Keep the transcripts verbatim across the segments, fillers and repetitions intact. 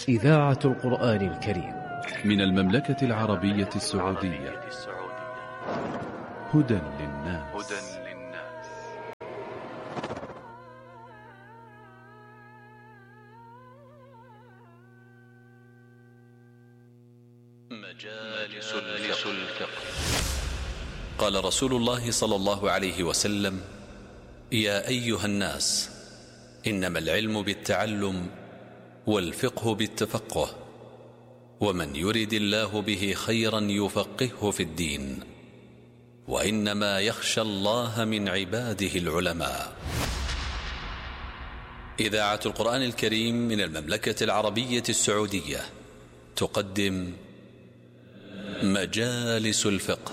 إذاعة القرآن الكريم من المملكة العربية السعودية. هدى للناس. مجالس الفقه. قال رسول الله صلى الله عليه وسلم: يا أيها الناس، إنما العلم بالتعلم والفقه بالتفقه، ومن يرد الله به خيرا يفقهه في الدين، وإنما يخشى الله من عباده العلماء. إذاعة القرآن الكريم من المملكة العربية السعودية تقدم مجالس الفقه،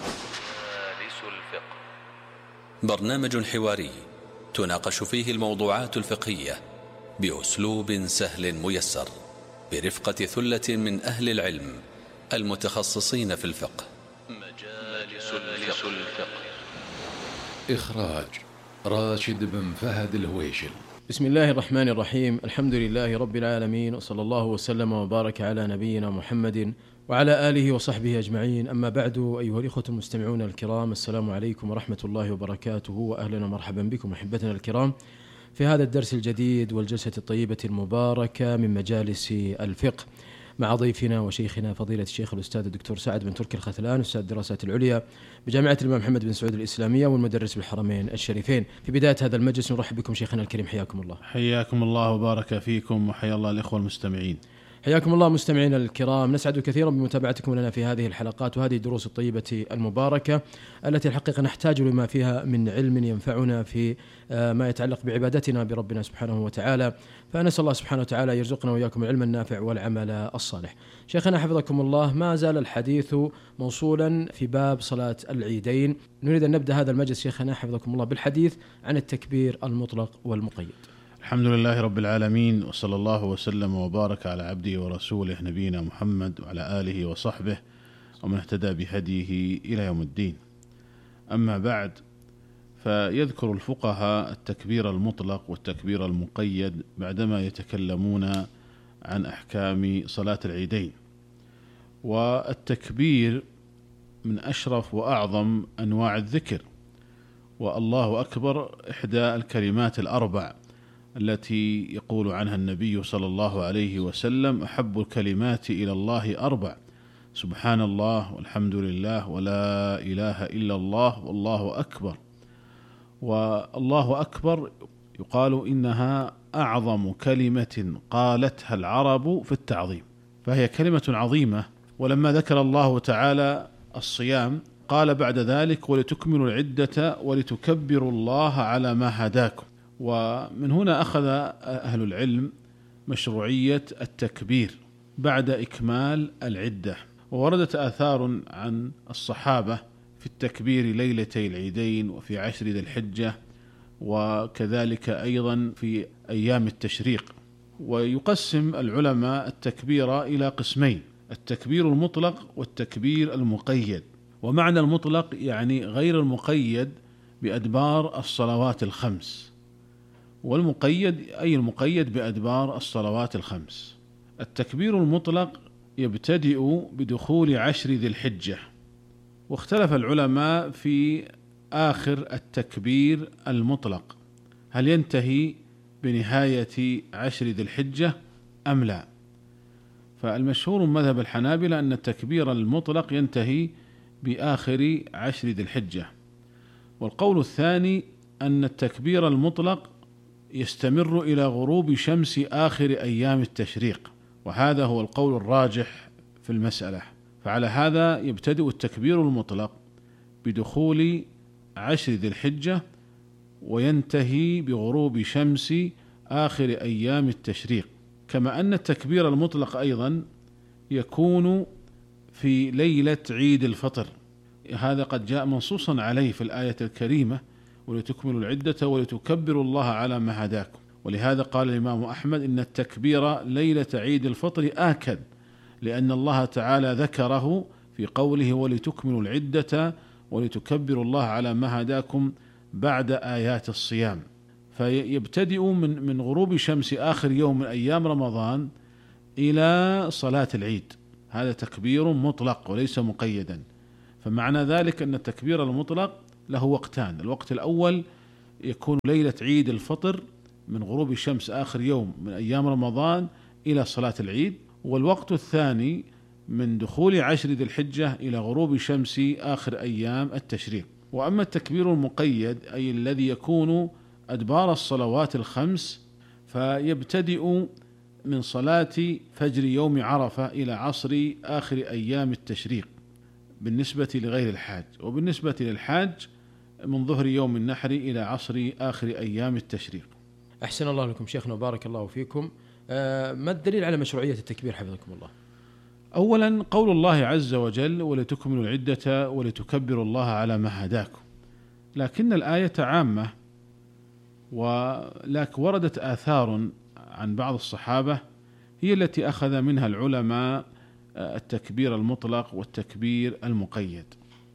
برنامج حواري تناقش فيه الموضوعات الفقهية بأسلوب سهل ميسر، برفقة ثلة من أهل العلم المتخصصين في الفقه. مجالس الفقه. إخراج راشد بن فهد الهويشل. بسم الله الرحمن الرحيم. الحمد لله رب العالمين، وصلى الله وسلم وبارك على نبينا محمد وعلى آله وصحبه أجمعين. أما بعد، أيها الإخوة المستمعون الكرام، السلام عليكم ورحمة الله وبركاته، وأهلا ومرحبا بكم أحبتنا الكرام في هذا الدرس الجديد والجلسة الطيبة المباركة من مجالس الفقه، مع ضيفنا وشيخنا فضيلة الشيخ الأستاذ الدكتور سعد بن تركي الختلان، أستاذ الدراسات العليا بجامعة الإمام محمد بن سعود الإسلامية والمدرس بالحرمين الشريفين. في بداية هذا المجلس نرحب بكم شيخنا الكريم، حياكم الله. حياكم الله وبارك فيكم، وحيا الله الإخوة المستمعين. حياكم الله مستمعينا الكرام. نسعد كثيرا بمتابعتكم لنا في هذه الحلقات وهذه الدروس الطيبة المباركة التي الحقيقة نحتاج لما فيها من علم ينفعنا في ما يتعلق بعبادتنا بربنا سبحانه وتعالى، فنسأل الله سبحانه وتعالى يرزقنا وإياكم العلم النافع والعمل الصالح. شيخنا حفظكم الله، ما زال الحديث موصولا في باب صلاة العيدين. نريد أن نبدأ هذا المجلس شيخنا حفظكم الله بالحديث عن التكبير المطلق والمقيد. الحمد لله رب العالمين، وصلى الله وسلم وبارك على عبده ورسوله نبينا محمد وعلى آله وصحبه ومن اهتدى بهديه إلى يوم الدين. أما بعد، فيذكر الفقهاء التكبير المطلق والتكبير المقيد بعدما يتكلمون عن أحكام صلاة العيدين. والتكبير من أشرف وأعظم أنواع الذكر، والله أكبر إحدى الكلمات الأربع التي يقول عنها النبي صلى الله عليه وسلم: أحب الكلمات إلى الله أربع: سبحان الله والحمد لله ولا إله إلا الله والله أكبر. والله أكبر يقال إنها أعظم كلمة قالتها العرب في التعظيم، فهي كلمة عظيمة. ولما ذكر الله تعالى الصيام قال بعد ذلك: ولتكملوا العدة ولتكبروا الله على ما هداكم. ومن هنا أخذ أهل العلم مشروعية التكبير بعد إكمال العدة. ووردت آثار عن الصحابة في التكبير ليلتي العيدين وفي عشر ذي الحجة، وكذلك أيضا في أيام التشريق. ويقسم العلماء التكبير إلى قسمين: التكبير المطلق والتكبير المقيد. ومعنى المطلق يعني غير المقيد بأدبار الصلوات الخمس، والمقيد أي المقيد بأدبار الصلوات الخمس. التكبير المطلق يبتدئ بدخول عشر ذي الحجة، واختلف العلماء في آخر التكبير المطلق، هل ينتهي بنهاية عشر ذي الحجة أم لا؟ فالمشهور مذهب الحنابلة أن التكبير المطلق ينتهي بآخر عشر ذي الحجة. والقول الثاني أن التكبير المطلق يستمر إلى غروب شمس آخر أيام التشريق، وهذا هو القول الراجح في المسألة. فعلى هذا يبتدئ التكبير المطلق بدخول عشر ذي الحجة وينتهي بغروب شمس آخر أيام التشريق. كما أن التكبير المطلق أيضا يكون في ليلة عيد الفطر، هذا قد جاء منصوصا عليه في الآية الكريمة: ولتكملوا العدة ولتكبروا الله على ما هداكم. ولهذا قال الإمام أحمد إن التكبير ليلة عيد الفطر آكد، لأن الله تعالى ذكره في قوله: ولتكملوا العدة ولتكبروا الله على ما هداكم بعد آيات الصيام. فيبتدئ من من غروب شمس آخر يوم من أيام رمضان إلى صلاة العيد، هذا تكبير مطلق وليس مقيدا. فمعنى ذلك أن التكبير المطلق له وقتان، الوقت الأول يكون ليلة عيد الفطر من غروب الشمس آخر يوم من أيام رمضان إلى صلاة العيد، والوقت الثاني من دخول عشر ذي الحجة إلى غروب الشمس آخر أيام التشريق. وأما التكبير المقيد أي الذي يكون أدبار الصلوات الخمس فيبتدئ من صلاة فجر يوم عرفة إلى عصر آخر أيام التشريق بالنسبة لغير الحاج، وبالنسبة للحاج من ظهر يوم النحر إلى عصر آخر أيام التشريق. أحسن الله لكم شيخنا وبارك الله فيكم. آه ما الدليل على مشروعية التكبير حفظكم الله؟ أولا قول الله عز وجل ولتكملوا العدة ولتكبروا الله على ما هداكم، لكن الآية عامة، ولكن وردت آثار عن بعض الصحابة هي التي أخذ منها العلماء التكبير المطلق والتكبير المقيد.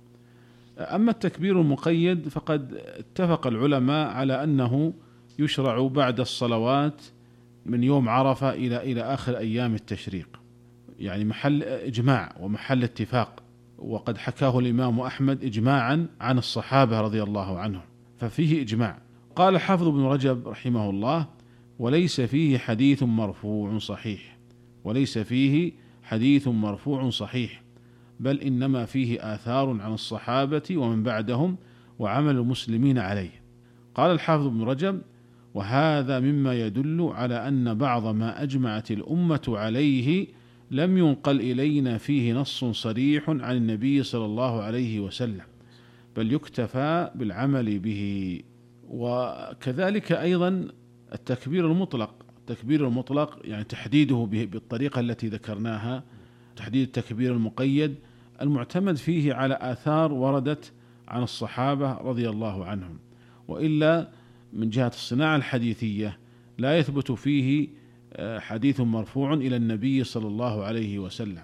أما التكبير المقيد فقد اتفق العلماء على أنه يشرع بعد الصلوات من يوم عرفة إلى إلى آخر أيام التشريق، يعني محل إجماع ومحل اتفاق، وقد حكاه الإمام أحمد إجماعا عن الصحابة رضي الله عنهم، ففيه إجماع. قال الحافظ ابن رجب رحمه الله: وليس فيه حديث مرفوع صحيح، وليس فيه حديث مرفوع صحيح، بل إنما فيه آثار عن الصحابة ومن بعدهم وعمل المسلمين عليه. قال الحافظ ابن رجب: وهذا مما يدل على أن بعض ما أجمعت الأمة عليه لم ينقل إلينا فيه نص صريح عن النبي صلى الله عليه وسلم، بل يكتفى بالعمل به. وكذلك أيضا التكبير المطلق، التكبير المطلق يعني تحديده بالطريقة التي ذكرناها، تحديد التكبير المقيد المعتمد فيه على آثار وردت عن الصحابة رضي الله عنهم، وإلا من جهة الصناعة الحديثية لا يثبت فيه حديث مرفوع إلى النبي صلى الله عليه وسلم.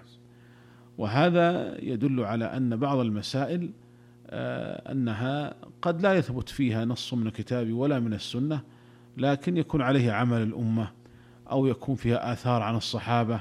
وهذا يدل على أن بعض المسائل أنها قد لا يثبت فيها نص من الكتاب ولا من السنة، لكن يكون عليه عمل الأمة أو يكون فيها آثار عن الصحابة،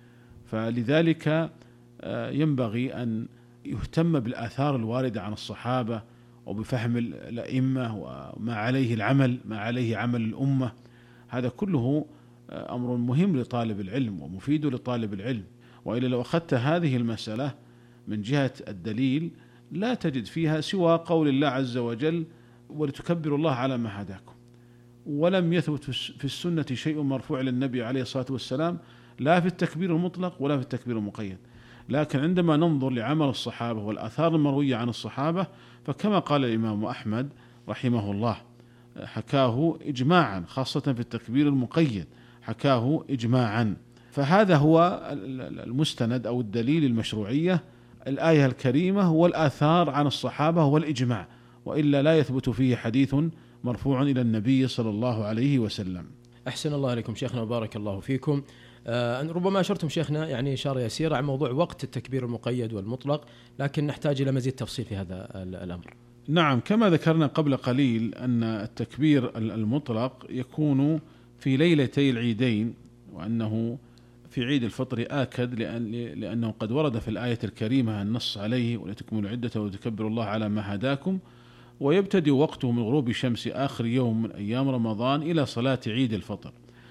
فلذلك ينبغي أن يهتم بالآثار الواردة عن الصحابة وبفهم الأئمة وما عليه العمل ما عليه عمل الأمة. هذا كله أمر مهم لطالب العلم ومفيد لطالب العلم، وإلا لو أخذت هذه المسألة من جهة الدليل لا تجد فيها سوى قول الله عز وجل ولتكبروا الله على ما هداكم، ولم يثبت في السنة شيء مرفوع للنبي عليه الصلاة والسلام لا في التكبير المطلق ولا في التكبير المقيد. لكن عندما ننظر لعمل الصحابة والآثار المروية عن الصحابة فكما قال الإمام أحمد رحمه الله حكاه إجماعا، خاصة في التكبير المقيد حكاه إجماعا. فهذا هو المستند أو الدليل المشروعية، الآية الكريمة والآثار عن الصحابة والإجماع، وإلا لا يثبت فيه حديث مرفوع إلى النبي صلى الله عليه وسلم. أحسن الله عليكم شيخنا وبارك الله فيكم. آه ربما أشرتم شيخنا يعني إشارة يسيرة عن موضوع وقت التكبير المقيد والمطلق، لكن نحتاج إلى مزيد تفصيل في هذا الأمر. نعم، كما ذكرنا قبل قليل أن التكبير المطلق يكون في ليلتي العيدين، وأنه في عيد الفطر آكد لأن لأنه قد ورد في الآية الكريمة النص عليه ولتكملوا العدة وتكبروا الله على ما هداكم، ويبتدئ وقته من غروب الشمس آخر يوم من أيام رمضان إلى صلاة عيد الفطر.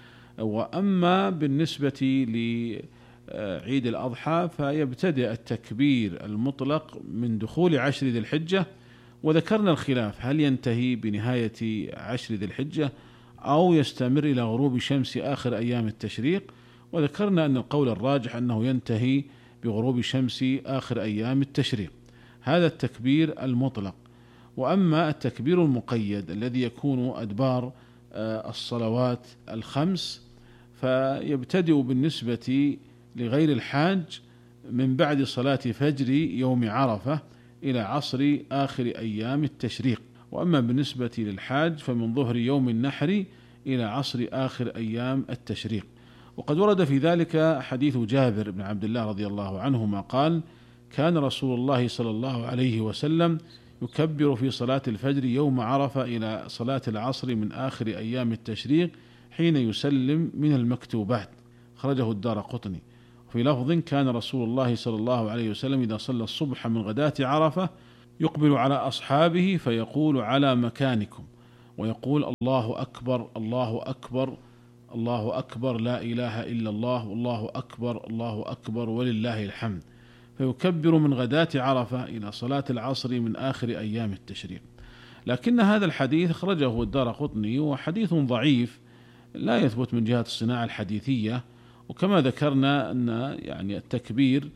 وأما بالنسبة لعيد الأضحى فيبتدئ التكبير المطلق من دخول عشر ذي الحجة، وذكرنا الخلاف هل ينتهي بنهاية عشر ذي الحجة أو يستمر إلى غروب الشمس آخر أيام التشريق، وذكرنا أن القول الراجح أنه ينتهي بغروب الشمس آخر أيام التشريق. هذا التكبير المطلق. وأما التكبير المقيد الذي يكون أدبار الصلوات الخمس فيبتدئ بالنسبة لغير الحاج من بعد صلاة فجر يوم عرفة إلى عصر آخر أيام التشريق، وأما بالنسبة للحاج فمن ظهر يوم النحر إلى عصر آخر أيام التشريق. وقد ورد في ذلك حديث جابر بن عبد الله رضي الله عنهما قال: كان رسول الله صلى الله عليه وسلم يكبر في صلاة الفجر يوم عرفة إلى صلاة العصر من آخر أيام التشريق حين يسلم من المكتوبات. خرجه الدارقطني. في لفظ: كان رسول الله صلى الله عليه وسلم إذا صلى الصبح من غداة عرفة يقبل على أصحابه فيقول: على مكانكم، ويقول: الله أكبر الله أكبر الله أكبر لا إله إلا الله والله أكبر الله أكبر ولله الحمد، فيكبر من غداة عرفة إلى صلاة العصر من آخر أيام التشريق. لكن هذا الحديث خرجه الدارقطني وحديث ضعيف لا يثبت من جهة الصناعة الحديثية، وكما ذكرنا أن يعني التكبير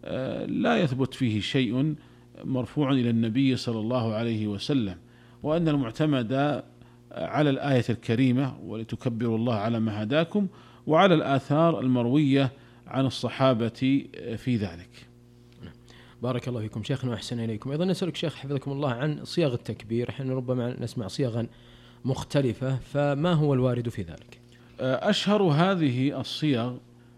لا يثبت فيه شيء مرفوع إلى النبي صلى الله عليه وسلم، وأن المعتمد على الآية الكريمة: ولتكبروا الله على ما هداكم، وعلى الآثار المروية عن الصحابة في ذلك. بارك الله فيكم شيخنا وأحسن إليكم. أيضا نسألك شيخ حفظكم الله عن صيغ التكبير، احنا ربما نسمع صيغا مختلفة، فما هو الوارد في ذلك؟ أشهر هذه الصيغ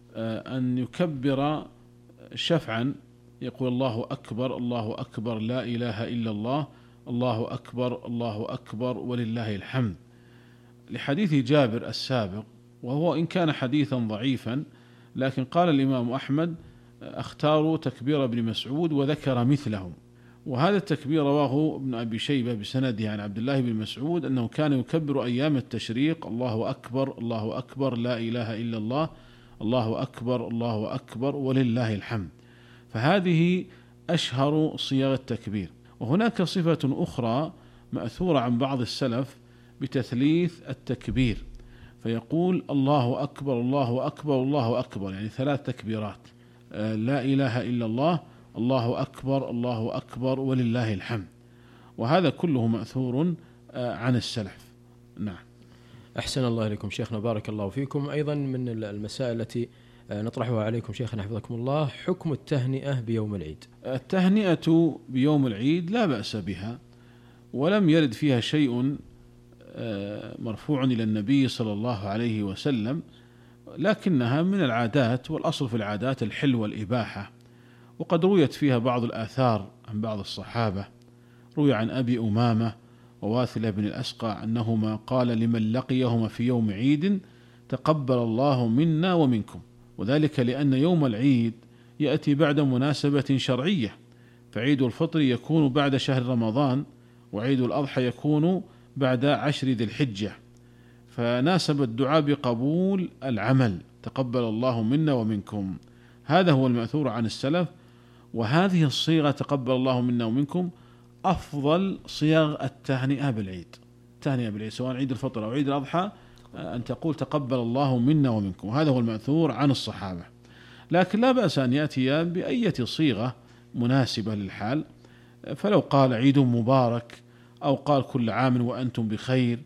أن يكبر شفعا، يقول: الله أكبر الله أكبر لا إله إلا الله الله أكبر الله أكبر ولله الحمد، لحديث جابر السابق، وهو إن كان حديثا ضعيفا، لكن قال الإمام أحمد: اختاروا تكبير ابن مسعود وذكر مثله. وهذا التكبير رواه ابن أبي شيبة بسنده عن عبد الله بن مسعود أنه كان يكبر أيام التشريق: الله أكبر الله أكبر لا إله إلا الله الله أكبر الله أكبر ولله الحمد. فهذه أشهر صيغ التكبير. وهناك صفة أخرى مأثورة عن بعض السلف بتثليث التكبير، فيقول: الله أكبر الله أكبر الله أكبر، يعني ثلاث تكبيرات: لا إله إلا الله الله أكبر الله أكبر ولله الحمد. وهذا كله مأثور عن السلف. نعم. أحسن الله إليكم شيخنا، بارك الله فيكم. أيضا من المسائل التي نطرحها عليكم شيخنا حفظكم الله: حكم التهنئة بيوم العيد. التهنئة بيوم العيد لا بأس بها، ولم يرد فيها شيء مرفوع إلى النبي صلى الله عليه وسلم، لكنها من العادات، والأصل في العادات الحل والإباحة. وقد رويت فيها بعض الآثار عن بعض الصحابة. روي عن أبي أمامة وواثلة بن الأسقع أنهما قال لمن لقيهما في يوم عيد: تقبل الله منا ومنكم، وذلك لأن يوم العيد يأتي بعد مناسبة شرعية، فعيد الفطر يكون بعد شهر رمضان، وعيد الأضحى يكون بعد عشر ذي الحجة، فناسب الدعاء بقبول العمل: تقبل الله منا ومنكم. هذا هو المأثور عن السلف. وهذه الصيغة تقبل الله منا ومنكم أفضل صيغ التهنئة بالعيد. التهنئة بالعيد سواء عيد الفطر أو عيد الأضحى أن تقول: تقبل الله منا ومنكم. هذا هو المأثور عن الصحابة. لكن لا بأس أن يأتي بأية صيغة مناسبة للحال، فلو قال: عيد مبارك، أو قال: كل عام وأنتم بخير،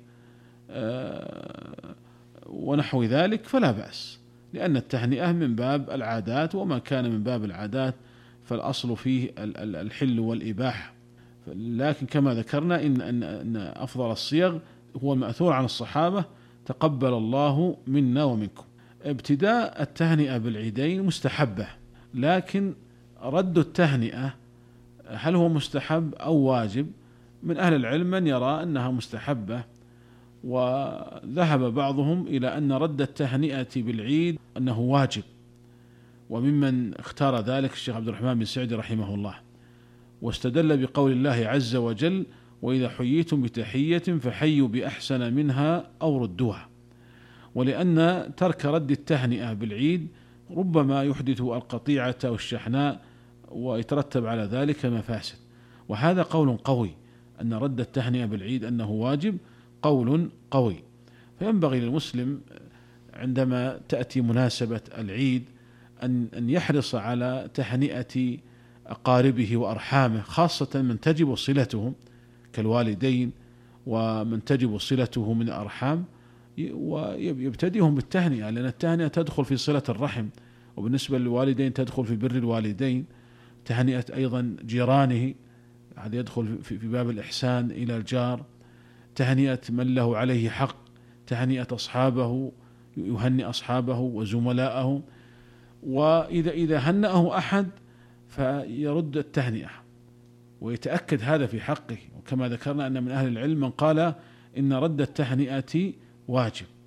ونحو ذلك، فلا بأس، لأن التهنئة من باب العادات، وما كان من باب العادات فالأصل فيه الحل والإباحة. لكن كما ذكرنا إن, أن, أن أفضل الصيغ هو المأثور عن الصحابة: تقبل الله منا ومنكم. ابتداء التهنئة بالعيدين مستحبة، لكن رد التهنئة هل هو مستحب أو واجب؟ من أهل العلم من يرى أنها مستحبة، وذهب بعضهم إلى أن رد التهنئة بالعيد أنه واجب، وممن اختار ذلك الشيخ عبد الرحمن بن سعدي رحمه الله، واستدل بقول الله عز وجل: وإذا حييتم بتحية فحيوا بأحسن منها أو ردوها. ولأن ترك رد التهنئة بالعيد ربما يحدث القطيعة والشحناء، ويترتب على ذلك مفاسد. وهذا قول قوي، أن رد التهنئة بالعيد أنه واجب، قول قوي. فينبغي للمسلم عندما تأتي مناسبة العيد أن أن يحرص على تهنئة أقاربه وأرحامه، خاصة من تجب صلتهم كالوالدين ومن تجب صلته من الأرحام، ويبتدئهم بالتهنئة، لأن التهنئة تدخل في صلة الرحم، وبالنسبة للوالدين تدخل في بر الوالدين. تهنئة أيضا جيرانه، هذا يدخل في باب الإحسان إلى الجار. تهنئة من له عليه حق، تهنئة أصحابه، يهنئ أصحابه وزملاءه. وإذا إذا هنأه أحد فيرد التهنئة ويتأكد هذا في حقه. وكما ذكرنا أن من أهل العلم من قال إن رد التهنئة واجب.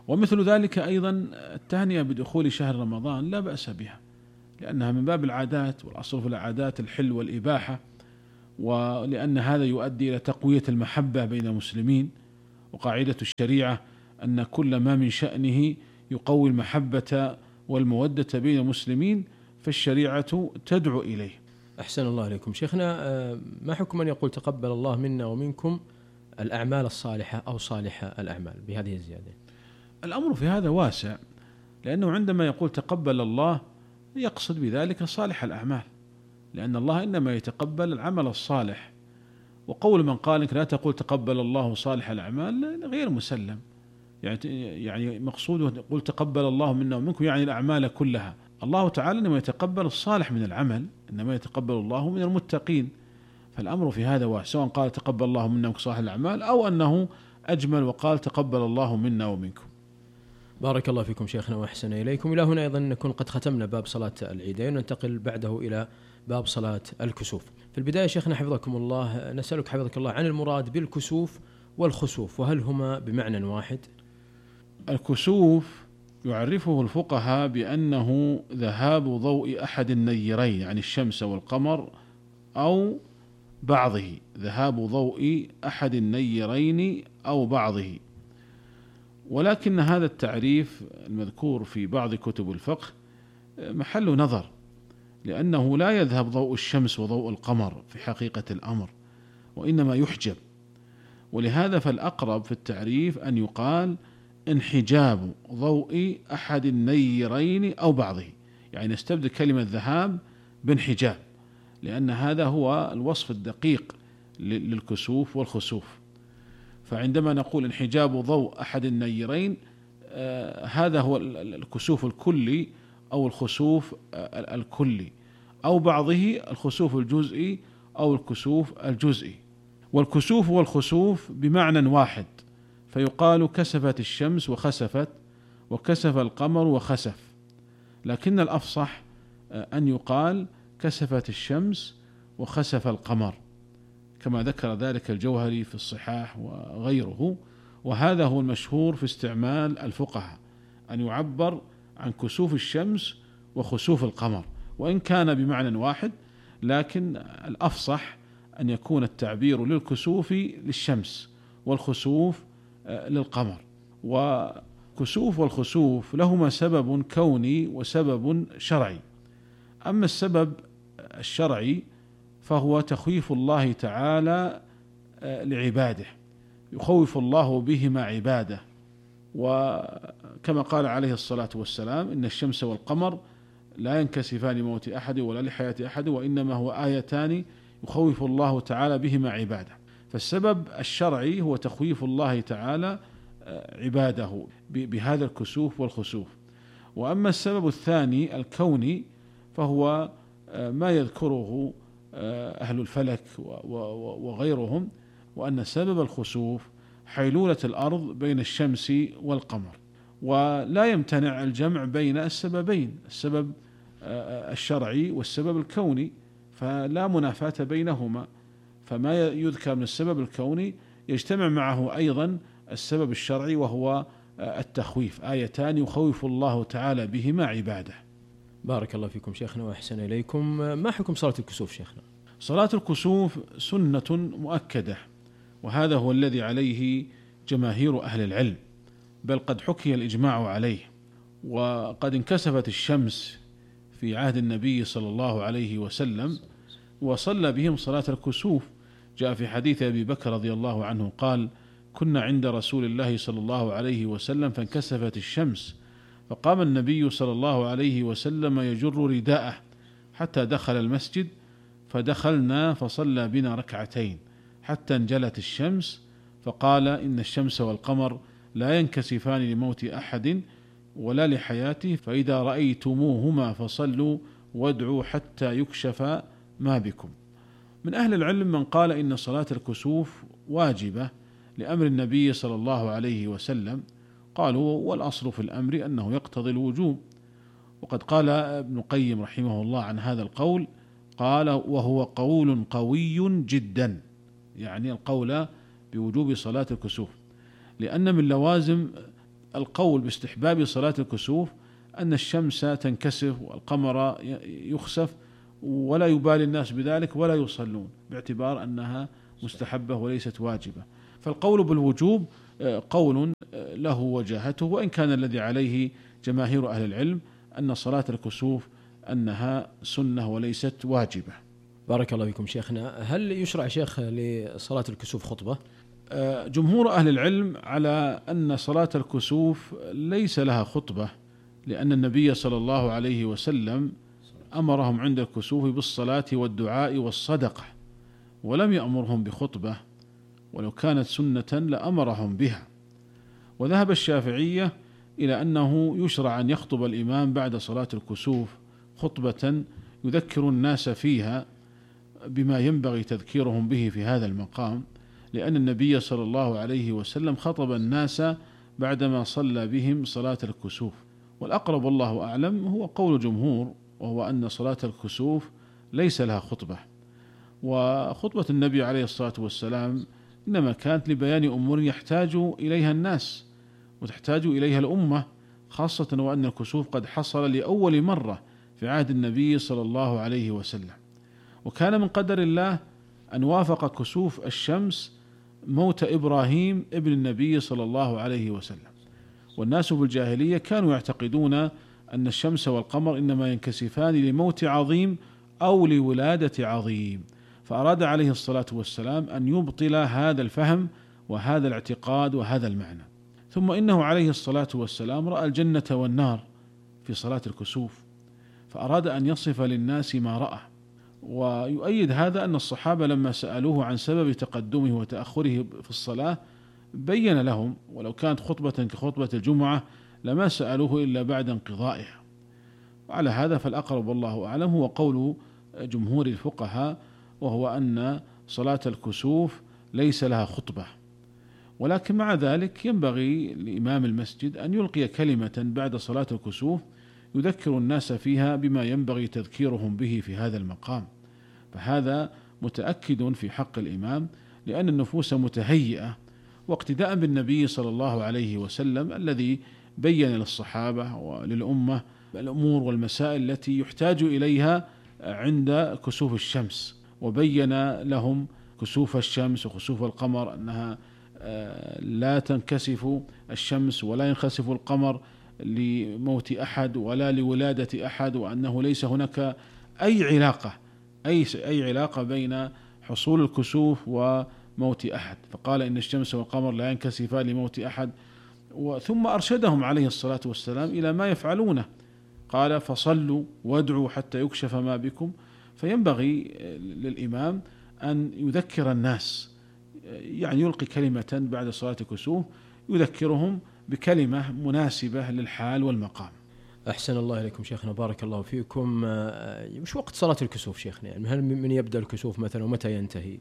ومثل ذلك أيضا التهنئة بدخول شهر رمضان لا بأس بها، لأنها من باب العادات، والأصل في العادات الحل والإباحة، ولأن هذا يؤدي إلى تقوية المحبة بين المسلمين، وقاعدة الشريعة أن كل ما من شأنه يقوي المحبة والمودة بين المسلمين فالشريعة تدعو إليه. أحسن الله عليكم شيخنا. ما حكم من يقول تقبل الله منا ومنكم الأعمال الصالحة أو صالح الأعمال بهذه الزيادة؟ الأمر في هذا واسع، لأنه عندما يقول تقبل الله يقصد بذلك صالح الأعمال، لأن الله إنما يتقبل العمل الصالح. وقول من قال إنك لا تقول تقبل الله صالح الأعمال غير مسلم، يعني يعني مقصوده يقول تقبل الله منا ومنكم يعني الأعمال كلها. الله تعالى إنما يتقبل الصالح من العمل، إنما يتقبل الله من المتقين. فالأمر في هذا واسع، سواء قال تقبل الله منا ومنكم صالح الأعمال أو أنه أجمل وقال تقبل الله منا ومنكم. بارك الله فيكم شيخنا وأحسن إليكم. إلى هنا أيضا نكون قد ختمنا باب صلاة العيدين، وننتقل بعده إلى باب صلاة الكسوف. في البداية شيخنا حفظكم الله نسألك حفظك الله عن المراد بالكسوف والخسوف، وهل هما بمعنى واحد؟ الكسوف يعرفه الفقهاء بأنه ذهاب ضوء أحد النيرين، يعني الشمس والقمر، أو بعضه، ذهاب ضوء أحد النيرين أو بعضه. ولكن هذا التعريف المذكور في بعض كتب الفقه محل نظر، لأنه لا يذهب ضوء الشمس وضوء القمر في حقيقة الأمر، وإنما يحجب. ولهذا فالأقرب في التعريف أن يقال انحجاب ضوء أحد النيرين أو بعضه، يعني نستبدل كلمة ذهاب بانحجاب، لأن هذا هو الوصف الدقيق للكسوف والخسوف. فعندما نقول انحجاب ضوء أحد النيرين آه هذا هو الكسوف الكلي أو الخسوف آه الكلي، أو بعضه الخسوف الجزئي أو الكسوف الجزئي. والكسوف والخسوف بمعنى واحد، فيقال كسفت الشمس وخسفت، وكسف القمر وخسف، لكن الأفصح آه أن يقال كسفت الشمس وخسف القمر، كما ذكر ذلك الجوهري في الصحاح وغيره. وهذا هو المشهور في استعمال الفقهاء، أن يعبر عن كسوف الشمس وخسوف القمر، وإن كان بمعنى واحد، لكن الأفصح أن يكون التعبير للكسوف للشمس والخسوف للقمر. وكسوف والخسوف لهما سبب كوني وسبب شرعي. أما السبب الشرعي فهو تخويف الله تعالى لعباده، يخوف الله بهما عباده. وكما قال عليه الصلاة والسلام إن الشمس والقمر لا ينكسفان لموت أحد ولا لحياة أحد، وإنما هو آيتان يخوف الله تعالى بهما عباده. فالسبب الشرعي هو تخويف الله تعالى عباده بهذا الكسوف والخسوف. وأما السبب الثاني الكوني فهو ما يذكره أهل الفلك وغيرهم، وأن سبب الخسوف حيلولة الأرض بين الشمس والقمر، ولا يمتنع الجمع بين السببين، السبب الشرعي والسبب الكوني، فلا منافاة بينهما. فما يذكر من السبب الكوني يجتمع معه أيضا السبب الشرعي، وهو التخويف، آيتان يخوف الله تعالى بهما عباده. بارك الله فيكم شيخنا وأحسن إليكم. ما حكم صلاة الكسوف شيخنا؟ صلاة الكسوف سنة مؤكدة، وهذا هو الذي عليه جماهير أهل العلم، بل قد حكي الإجماع عليه. وقد انكسفت الشمس في عهد النبي صلى الله عليه وسلم وصلى بهم صلاة الكسوف. جاء في حديث أبي بكر رضي الله عنه قال: كنا عند رسول الله صلى الله عليه وسلم فانكسفت الشمس، فقام النبي صلى الله عليه وسلم يجر رداءه حتى دخل المسجد، فدخلنا فصلى بنا ركعتين حتى انجلت الشمس، فقال: إن الشمس والقمر لا ينكسفان لموت أحد ولا لحياته، فإذا رأيتموهما فصلوا وادعوا حتى يكشف ما بكم. من أهل العلم من قال إن صلاة الكسوف واجبة لأمر النبي صلى الله عليه وسلم، قالوا والأصل في الأمر أنه يقتضي الوجوب. وقد قال ابن القيم رحمه الله عن هذا القول، قال: وهو قول قوي جدا، يعني القول بوجوب صلاة الكسوف، لأن من لوازم القول باستحباب صلاة الكسوف أن الشمس تنكسف والقمر يخسف ولا يبالي الناس بذلك ولا يصلون، باعتبار أنها مستحبة وليست واجبة. فالقول بالوجوب قول له وجاهته، وإن كان الذي عليه جماهير أهل العلم أن صلاة الكسوف أنها سنة وليست واجبة. بارك الله فيكم شيخنا. هل يشرع شيخ لصلاة الكسوف خطبة؟ جمهور أهل العلم على أن صلاة الكسوف ليس لها خطبة، لأن النبي صلى الله عليه وسلم أمرهم عند الكسوف بالصلاة والدعاء والصدقة، ولم يأمرهم بخطبة، ولو كانت سنة لأمرهم بها. وذهب الشافعية إلى أنه يشرع أن يخطب الإمام بعد صلاة الكسوف خطبة يذكر الناس فيها بما ينبغي تذكيرهم به في هذا المقام، لأن النبي صلى الله عليه وسلم خطب الناس بعدما صلى بهم صلاة الكسوف. والأقرب والله أعلم هو قول جمهور، وهو أن صلاة الكسوف ليس لها خطبة، وخطبة النبي عليه الصلاة والسلام إنما كانت لبيان أمور يحتاج إليها الناس وتحتاج إليها الأمة، خاصة وأن الكسوف قد حصل لأول مرة في عهد النبي صلى الله عليه وسلم، وكان من قدر الله أن وافق كسوف الشمس موت إبراهيم ابن النبي صلى الله عليه وسلم. والناس في الجاهلية كانوا يعتقدون أن الشمس والقمر إنما ينكسفان لموت عظيم أو لولادة عظيم، فأراد عليه الصلاة والسلام أن يبطل هذا الفهم وهذا الاعتقاد وهذا المعنى. ثم إنه عليه الصلاة والسلام رأى الجنة والنار في صلاة الكسوف، فأراد أن يصف للناس ما رأى. ويؤيد هذا أن الصحابة لما سألوه عن سبب تقدمه وتأخره في الصلاة بين لهم، ولو كانت خطبة كخطبة الجمعة لما سألوه إلا بعد انقضائها. وعلى هذا فالأقرب والله أعلم هو قول جمهور الفقهاء، وهو أن صلاة الكسوف ليس لها خطبة، ولكن مع ذلك ينبغي لإمام المسجد أن يلقي كلمة بعد صلاة الكسوف يذكر الناس فيها بما ينبغي تذكيرهم به في هذا المقام، فهذا متأكد في حق الإمام، لأن النفوس متهيئة، واقتداء بالنبي صلى الله عليه وسلم الذي بين للصحابة وللأمة الأمور والمسائل التي يحتاج إليها عند كسوف الشمس، وبين لهم كسوف الشمس وكسوف القمر أنها لا تنكسف الشمس ولا ينخسف القمر لموت أحد ولا لولادة أحد، وأنه ليس هناك أي علاقة أي أي علاقة بين حصول الكسوف وموت أحد، فقال إن الشمس والقمر لا ينكسفان لموت أحد. ثم أرشدهم عليه الصلاة والسلام إلى ما يفعلونه، قال فصلوا وادعوا حتى يكشف ما بكم. فينبغي للإمام أن يذكر الناس، يعني يلقي كلمة بعد صلاة الكسوف يذكرهم بكلمة مناسبة للحال والمقام. أحسن الله إليكم شيخنا، بارك الله فيكم. مش وقت صلاة الكسوف شيخنا؟ يعني هل من يبدأ الكسوف مثلا ومتى ينتهي؟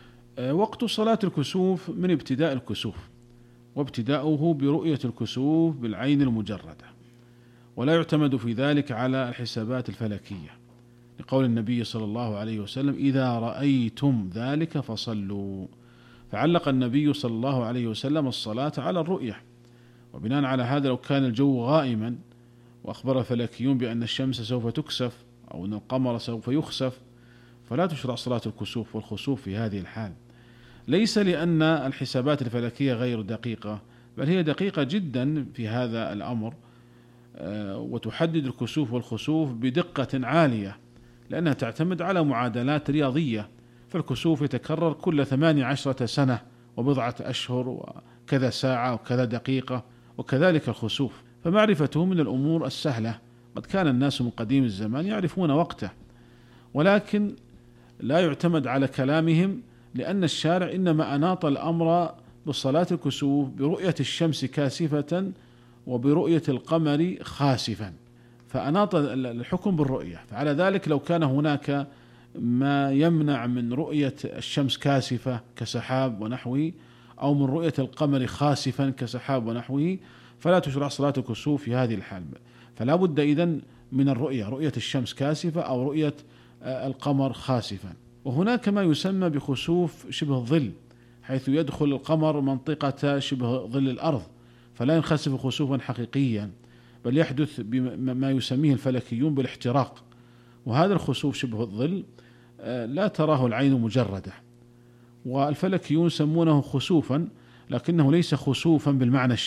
وقت صلاة الكسوف من ابتداء الكسوف، وابتداؤه برؤية الكسوف بالعين المجردة، ولا يعتمد في ذلك على الحسابات الفلكية، لقول النبي صلى الله عليه وسلم إذا رأيتم ذلك فصلوا. فعلق النبي صلى الله عليه وسلم الصلاة على الرؤية، وبناء على هذا لو كان الجو غائما وأخبر الفلكيون بأن الشمس سوف تكسف أو أن القمر سوف يخسف فلا تشرع صلاة الكسوف والخسوف في هذه الحال، ليس لأن الحسابات الفلكية غير دقيقة، بل هي دقيقة جدا في هذا الأمر، وتحدد الكسوف والخسوف بدقة عالية، لأنها تعتمد على معادلات رياضية، فالكسوف يتكرر كل ثمانية عشرة سنة وبضعة أشهر وكذا ساعة وكذا دقيقة، وكذلك الخسوف، فمعرفته من الأمور السهلة. قد كان الناس من قديم الزمان يعرفون وقته، ولكن لا يعتمد على كلامهم، لأن الشارع إنما أناط الأمر بصلاة الكسوف برؤية الشمس كاسفة وبرؤية القمر خاسفا، فأناط الحكم بالرؤية. فعلى ذلك لو كان هناك ما يمنع من رؤية الشمس كاسفة كسحاب ونحوه، أو من رؤية القمر خاسفا كسحاب ونحوه، فلا تشرع صلاة الكسوف في هذه الحال. فلا بد إذن من الرؤية، رؤية الشمس كاسفة أو رؤية القمر خاسفا. وهناك ما يسمى بخسوف شبه الظل، حيث يدخل القمر منطقة شبه ظل الأرض، فلا ينخسف خسوفا حقيقيا، بل يحدث بما يسميه الفلكيون بالاحتراق. وهذا الخسوف شبه الظل لا تراه العين مجردة، والفلكيون يسمونه خسوفا لكنه ليس خسوفا بالمعنى